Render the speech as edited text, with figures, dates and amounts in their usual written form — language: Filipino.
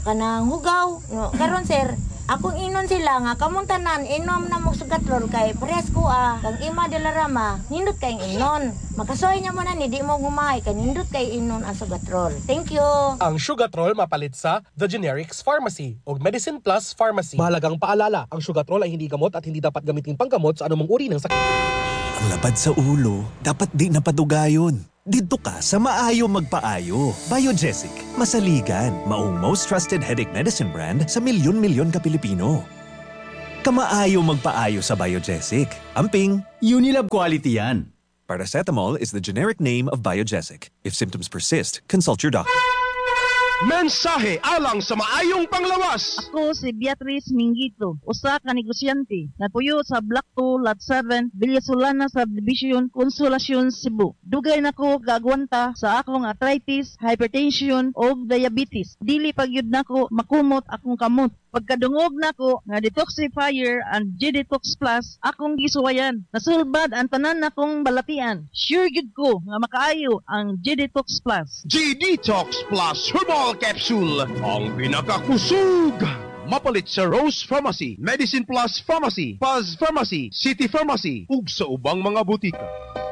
kanang hugaw. No, karon sir, akong inon sila nga kamong tanan inom na mo sugatrol kay pares ko kang ima de la Rama nindot kay inon. Makasoy nya mo na ni di mo gumay kay nindot kay inon ang sugatrol. Thank you. Ang Sugatrol mapalit sa The Generics Pharmacy o Medicine Plus Pharmacy. Mahalagang paalala, ang Sugatrol ay hindi gamot at hindi dapat gamitin panggamot sa anumang uri ng sakit. Ang labad sa ulo, dapat di napadugayon. Dito ka sa Maayo Magpaayo. Biogesic, masaligan, maong most trusted headache medicine brand sa milyon-milyon ka Pilipino. Kamaayo magpaayo sa Biogesic. Amping, Unilab quality yan. paracetamol is the generic name of Biogesic. If symptoms persist, consult your doctor. Mensahe alang sa maayong panglawas. Ako si Beatrice Mingito, usa ka negosyante, napuyo sa Block 2, Lot 7, Villasolana Subdivision, Consolacion, Cebu. Dugay nako gagwanta sa akong arthritis, hypertension o diabetes. Dili pagyud nako makumot akong kamot. Pagkadungog nako nga detoxifier and G-Detox Plus akong gisuwayan. Nasulbad ang tanan nakong balatian. Sure gid ko nga makaayo ang G-Detox Plus. G-Detox Plus Herbal Capsule, ang pinakakusog. Mapalit sa Rose Pharmacy, Medicine Plus Pharmacy, Paz Pharmacy, City Pharmacy, ug sa ubang mga butika.